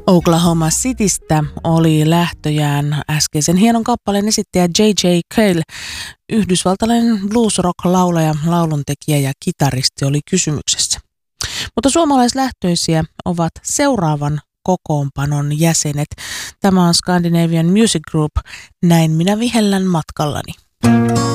Oklahoma Citystä oli lähtöjään äskeisen hienon kappaleen esittäjä J.J. Cale. Yhdysvaltalainen blues-rock-laulaja, lauluntekijä ja kitaristi oli kysymyksessä. Mutta suomalaislähtöisiä ovat seuraavan kokoonpanon jäsenet. Tämä on Scandinavian Music Group. Näin minä vihellän matkallani.